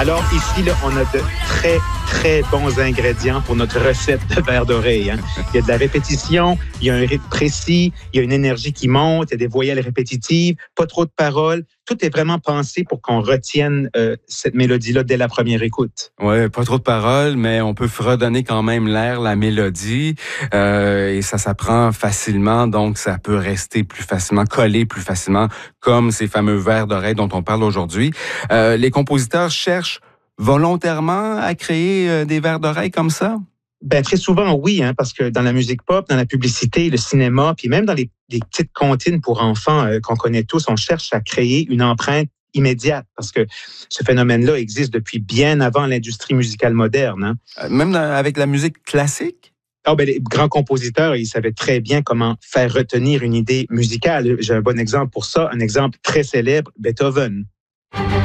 Alors ici, là, on a de très, très bons ingrédients pour notre recette de verre d'oreille. Hein. Il y a de la répétition, il y a un rythme précis, il y a une énergie qui monte, il y a des voyelles répétitives, pas trop de paroles. Tout est vraiment pensé pour qu'on retienne cette mélodie-là dès la première écoute. Ouais, pas trop de paroles, mais on peut redonner quand même l'air, la mélodie, et ça s'apprend facilement, donc ça peut rester plus facilement, coller plus facilement, comme ces fameux vers d'oreille dont on parle aujourd'hui. Les compositeurs cherchent volontairement à créer des vers d'oreille comme ça? Ben, très souvent, oui, hein, parce que dans la musique pop, dans la publicité, le cinéma, puis même dans les petites comptines pour enfants qu'on connaît tous, on cherche à créer une empreinte immédiate, parce que ce phénomène-là existe depuis bien avant l'industrie musicale moderne. Hein. Même avec la musique classique? Ah, ben, les grands compositeurs, ils savaient très bien comment faire retenir une idée musicale. J'ai un bon exemple pour ça, un exemple très célèbre, Beethoven.